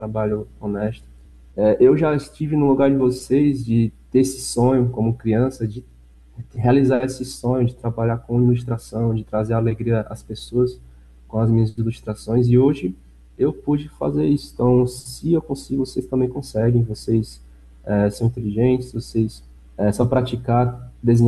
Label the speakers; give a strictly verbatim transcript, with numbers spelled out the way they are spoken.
Speaker 1: trabalho honesto. É, eu já estive no lugar de vocês de ter esse sonho como criança, de realizar esse sonho de trabalhar com ilustração, de trazer alegria às pessoas com as minhas ilustrações, e hoje eu pude fazer isso. Então, se eu consigo, vocês também conseguem. Vocês é, são inteligentes, vocês é só praticar, desenhar